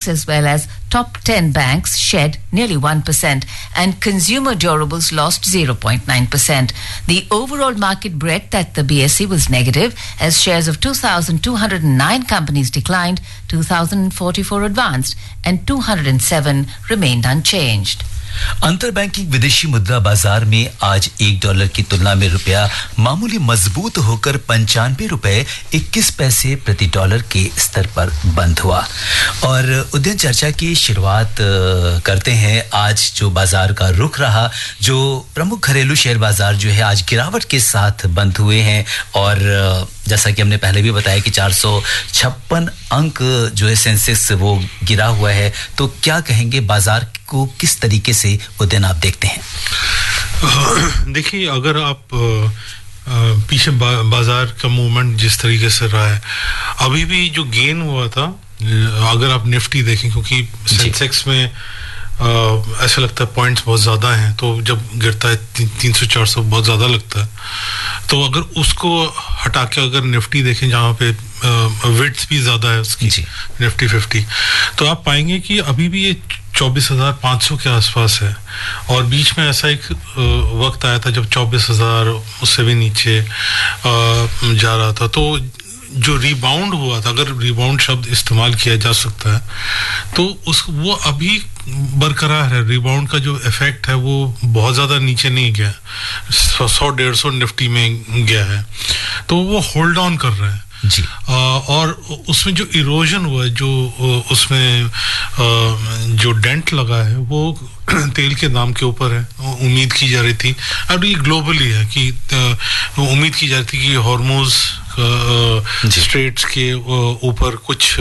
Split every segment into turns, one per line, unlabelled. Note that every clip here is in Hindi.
as well as top 10 banks shed nearly 1% and consumer durables lost 0.9%. The overall market breadth at the BSE was negative as shares of 2,209 companies declined, 2,044 advanced and 207 remained unchanged.
अंतरबैंकिंग विदेशी मुद्रा बाजार में आज $1 की तुलना में रुपया मामूली मजबूत होकर 95 रुपए 21 पैसे प्रति डॉलर के स्तर पर बंद हुआ और उद्यम चर्चा की शुरुआत करते हैं आज जो बाजार का रुख रहा जो प्रमुख घरेलू शेयर बाजार जो है आज गिरावट के साथ बंद हुए हैं और जैसा कि हमने पहले भी बताया कि 456 अंक जो है सेंसेक्स वो गिरा हुआ है तो क्या कहेंगे बाजार को किस तरीके से उद्यम आप देखते हैं
देखिए अगर आप पीछे बाजार का मूवमेंट जिस तरीके से रहा है अभी भी जो गेन हुआ था अगर आप निफ्टी देखें क्योंकि सेंसेक्स में ऐसा लगता है पॉइंट्स बहुत ज़्यादा हैं तो जब गिरता है 300-400 बहुत ज़्यादा लगता है तो अगर उसको हटा के अगर निफ्टी देखें जहाँ पे विड्थ भी ज़्यादा है उसकी निफ्टी 50 तो आप पाएंगे कि अभी भी ये 24,500 के आसपास है और बीच में ऐसा एक वक्त आया था जब 24,000 उससे भी नीचे जा रहा था तो जो रिबाउंड हुआ था अगर रिबाउंड शब्द इस्तेमाल किया जा सकता है तो वो अभी बरकरार है रिबाउंड का जो इफेक्ट है वो बहुत ज़्यादा नीचे नहीं गया 100-150 निफ्टी में गया है तो वो होल्ड ऑन कर रहा है
जी
और उसमें जो इरोजन हुआ है जो उसमें जो डेंट लगा है वो तेल के दाम के ऊपर है उम्मीद की जा रही थी अब ये ग्लोबली है कि उम्मीद की जा रही थी कि हॉर्मोज स्ट्रेट्स के ऊपर कुछ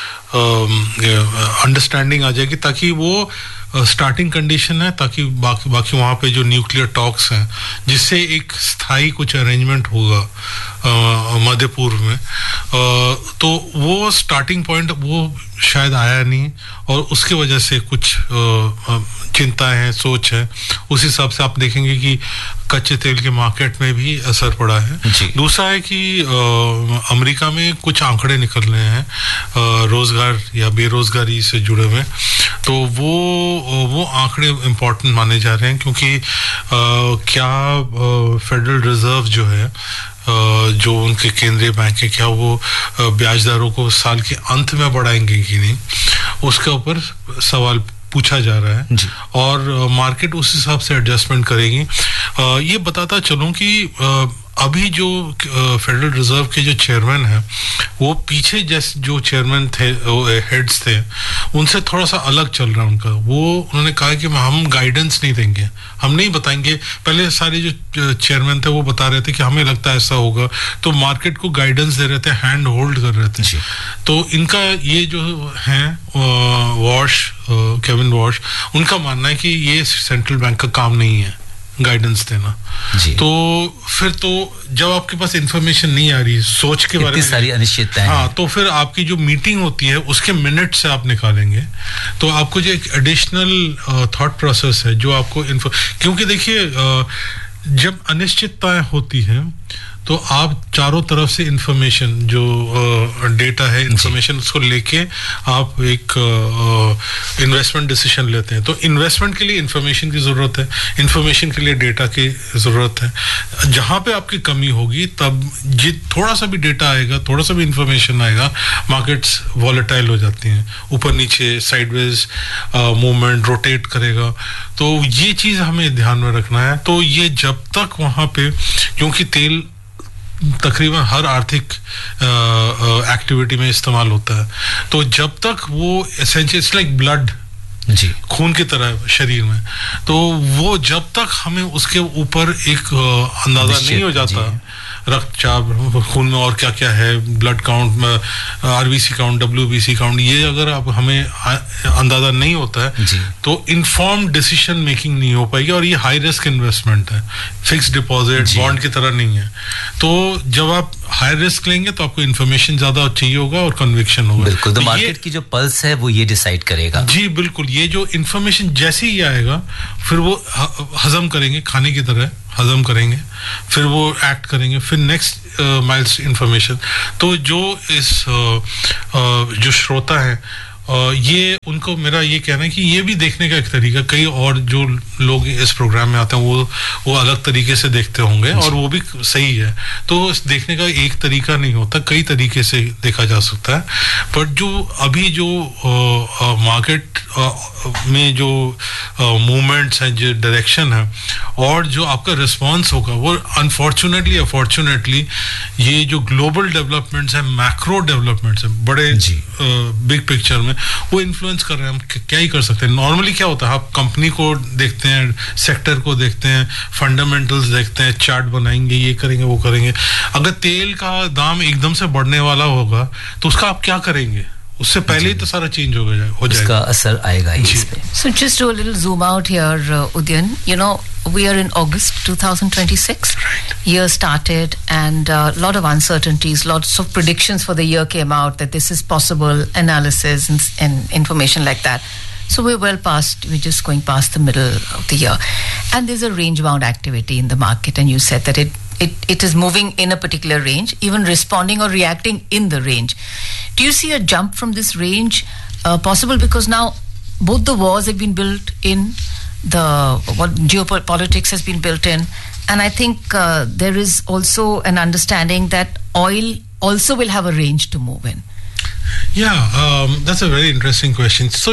अंडरस्टैंडिंग आ जाएगी ताकि वो स्टार्टिंग कंडीशन है ताकि बाकी वहाँ पे जो न्यूक्लियर टॉक्स हैं जिससे एक स्थायी कुछ अरेंजमेंट होगा मध्य पूर्व में तो वो स्टार्टिंग पॉइंट वो शायद आया नहीं और उसके वजह से कुछ चिंता है सोच है उस हिसाब से आप देखेंगे कि कच्चे तेल के मार्केट में भी असर पड़ा है दूसरा है कि अमेरिका में कुछ आंकड़े निकल रहे हैं रोजगार या बेरोजगारी से जुड़े हुए तो वो आंकड़े इम्पोर्टेंट माने जा रहे हैं क्योंकि क्या फेडरल रिजर्व जो है जो उनके केंद्रीय बैंक है क्या वो ब्याज दरों को साल के अंत में बढ़ाएंगे कि नहीं उसके ऊपर सवाल पूछा जा रहा है और मार्केट उस हिसाब से एडजस्टमेंट करेगी ये बताता चलूं कि अभी जो फेडरल रिजर्व के जो चेयरमैन हैं वो पीछे जैसे जो चेयरमैन थे हेड्स थे उनसे थोड़ा सा अलग चल रहा है उनका वो उन्होंने कहा कि हम गाइडेंस नहीं देंगे हम नहीं बताएंगे पहले सारे जो चेयरमैन थे वो बता रहे थे कि हमें लगता है ऐसा होगा तो मार्केट को गाइडेंस दे रहे थे हैंड होल्ड कर रहे थे तो इनका ये जो है केविन वॉश उनका मानना है कि ये सेंट्रल बैंक का काम नहीं है गाइडेंस देना तो फिर तो जब आपके पास इंफॉर्मेशन नहीं आ रही सोच के बारे में
सारी अनिश्चितताएं
हाँ तो फिर आपकी जो मीटिंग होती है उसके मिनट से आप निकालेंगे तो आपको जो एक एडिशनल थॉट प्रोसेस है जो आपको क्योंकि देखिए जब अनिश्चितताएं होती हैं तो आप चारों तरफ से इंफॉर्मेशन जो डेटा है इंफॉर्मेशन उसको लेके आप एक इन्वेस्टमेंट डिसीजन लेते हैं तो इन्वेस्टमेंट के लिए इंफॉर्मेशन की ज़रूरत है इंफॉर्मेशन के लिए डेटा की ज़रूरत है जहाँ पे आपकी कमी होगी तब थोड़ा सा भी डेटा आएगा थोड़ा सा भी इंफॉर्मेशन आएगा मार्केट्स वॉलेटाइल हो जाती हैं ऊपर नीचे साइडवेज मूवमेंट रोटेट करेगा तो ये चीज़ हमें ध्यान में रखना है तो ये जब तक वहाँ पे क्योंकि तेल तकरीबन हर आर्थिक एक्टिविटी में इस्तेमाल होता है तो जब तक वो एसेंशियल इट्स लाइक ब्लड खून की तरह शरीर में तो वो जब तक हमें उसके ऊपर एक अंदाजा नहीं हो जाता रक्तचाप खून में और क्या क्या है ब्लड काउंट में आरबीसी काउंट डब्ल्यूबीसी काउंट ये अगर आप हमें अंदाजा नहीं होता है तो इन्फॉर्म्ड डिसीजन मेकिंग नहीं हो पाएगी और ये हाई रिस्क इन्वेस्टमेंट है फिक्स्ड डिपॉजिट बॉन्ड की तरह नहीं है तो जब आप हाई रिस्क लेंगे तो आपको इन्फॉर्मेशन ज्यादा चाहिए होगा और कन्विक्शन होगा
बिल्कुल तो मार्केट की जो पल्स है वो ये डिसाइड करेगा
जी बिल्कुल ये जो इन्फॉर्मेशन जैसे ही आएगा फिर वो हजम करेंगे खाने की तरह हजम करेंगे फिर वो एक्ट करेंगे फिर नेक्स्ट माइल्स इंफॉर्मेशन तो जो इस जो श्रोता है ये उनको मेरा ये कहना है कि ये भी देखने का एक तरीका, कई और जो लोग इस प्रोग्राम में आते हैं वो अलग तरीके से देखते होंगे और वो भी सही है. तो देखने का एक तरीका नहीं होता, कई तरीके से देखा जा सकता है. बट जो अभी जो मार्केट में जो मूवमेंट्स हैं, जो डायरेक्शन है और जो आपका रिस्पॉन्स होगा, वो अनफॉर्चुनेटली ये जो ग्लोबल डेवलपमेंट्स हैं, मैक्रो डेवलपमेंट्स हैं, बड़े बिग पिक्चर में वो इन्फ्लुएंस कर रहे हैं. हम क्या ही कर सकते हैं. नॉर्मली क्या होता है, आप कंपनी को देखते हैं, सेक्टर को देखते हैं, फंडामेंटल्स देखते हैं, चार्ट बनाएंगे, ये करेंगे वो करेंगे. अगर तेल का दाम एकदम से बढ़ने वाला होगा तो उसका आप क्या करेंगे? उससे पहले ही तो सारा चेंज हो जाएगा,
उसका असर आएगा ही इस पे.
So just do a little zoom out here, Udyan. You know, we are in August 2026.
Right.
Year started and a lot of uncertainties, lots of predictions for the year came out that this is possible, analysis and information like that. So we're just going past the middle of the year. And there's a range-bound activity in the market, and you said that it is moving in a particular range, even responding or reacting in the range. Do you see a jump from this range possible? Because now both the wars have been built in, what geopolitics has been built in, and I think there is also an understanding that oil also will have a range to move in.
Yeah, that's a very interesting question. So,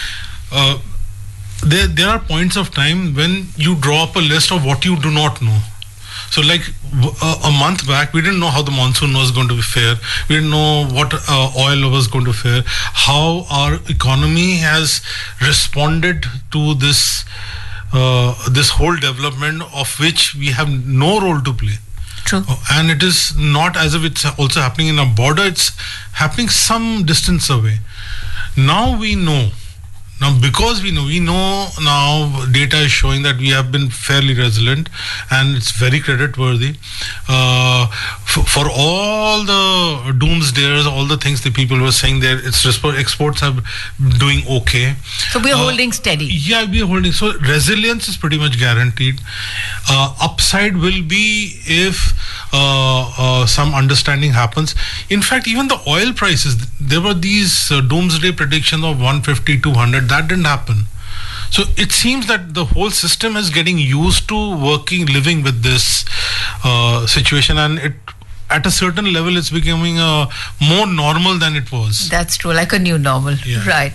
there are points of time when you draw up a list of what you do not know. So like a month back, we didn't know how the monsoon was going to fare. We didn't know what oil was going to fare. How our economy has responded to this whole development of which we have no role to play.
True.
And it is not as if it's also happening in a border. It's happening some distance away. Now we know. Now, because we know now, data is showing that we have been fairly resilient, and it's very creditworthy. For all the doomsdayers, all the things that people were saying there, exports are doing okay.
So we are holding steady.
Yeah, we are holding. So resilience is pretty much guaranteed. Upside will be if some understanding happens. In fact, even the oil prices, there were these doomsday predictions of 150, 200. That didn't happen. So it seems that the whole system is getting used to living with this situation, and at a certain level it's becoming more normal than it was.
That's true, like a new normal.
Yeah.
Right.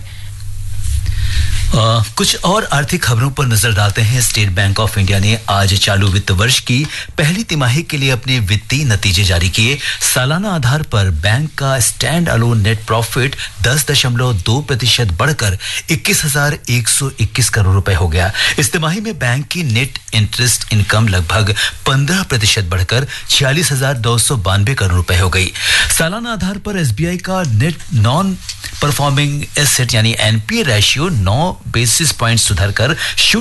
कुछ और आर्थिक खबरों पर नजर डालते हैं. स्टेट बैंक ऑफ इंडिया ने आज चालू वित्त वर्ष की पहली तिमाही के लिए अपने वित्तीय नतीजे जारी किए. सालाना आधार पर बैंक का स्टैंड अलोन नेट प्रॉफिट 10.2% बढ़कर 21,121 करोड़ रुपए हो गया. इस तिमाही में बैंक की नेट इंटरेस्ट इनकम लगभग 15% बढ़कर 46,292 करोड़ रुपए हो गई. सालाना आधार पर एसबीआई का नेट नॉन परफॉर्मिंग एसेट यानी एनपीए रेशियो 9 बेसिस पॉइंट सुधरकर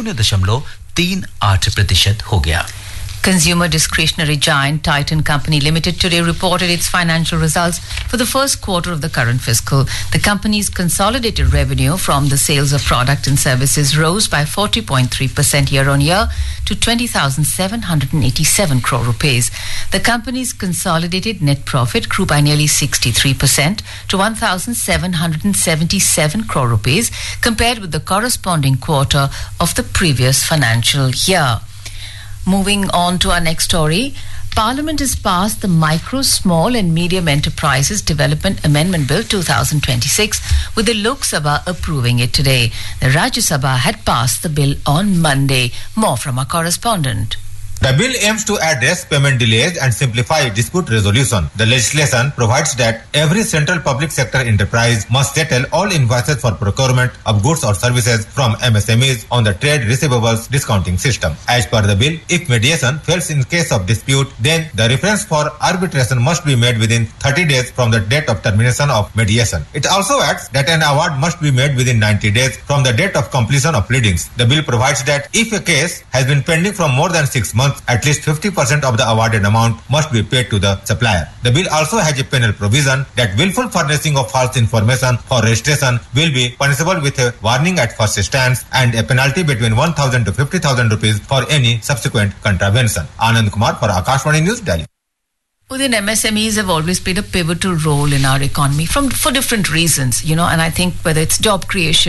0.38% हो गया.
Consumer discretionary giant Titan Company Limited today reported its financial results for the first quarter of the current fiscal. The company's consolidated revenue from the sales of product and services rose by 40.3% year-on-year to 20,787 crore rupees. The company's consolidated net profit grew by nearly 63% to 1,777 crore rupees compared with the corresponding quarter of the previous financial year. Moving on to our next story, Parliament has passed the Micro, Small and Medium Enterprises Development Amendment Bill 2026 with the Lok Sabha approving it today. The Rajya Sabha had passed the bill on Monday. More from our correspondent.
The bill aims to address payment delays and simplify dispute resolution. The legislation provides that every central public sector enterprise must settle all invoices for procurement of goods or services from MSMEs on the trade receivables discounting system. As per the bill, if mediation fails in case of dispute, then the reference for arbitration must be made within 30 days from the date of termination of mediation. It also adds that an award must be made within 90 days from the date of completion of pleadings. The bill provides that if a case has been pending for more than 6 months, at least 50% of the awarded amount must be paid to the supplier. The bill also has a penal provision that willful furnishing of false information for registration will be punishable with a warning at first instance and a penalty between 1,000 to 50,000 rupees for any subsequent contravention. Anand Kumar for Akashvani News, Delhi.
Within MSMEs have always played a pivotal role in our economy for different reasons, and I think whether it's job creation,